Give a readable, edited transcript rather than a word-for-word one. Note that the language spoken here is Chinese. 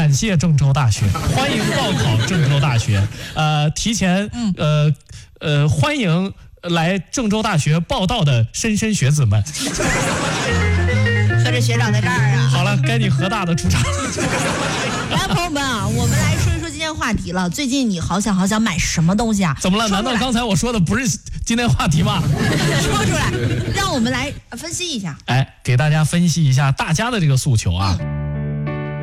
感谢郑州大学，欢迎报考郑州大学。提前欢迎来郑州大学报到的莘莘学子们。 合着学长在这儿啊？ 好了，该你河大的出场。 来，朋友们啊，我们来说一说今天话题了。最近你好想买什么东西啊？ 怎么了？难道刚才我说的不是今天话题吗？ 说出来，让我们来分析一下。 给大家分析一下大家的这个诉求啊。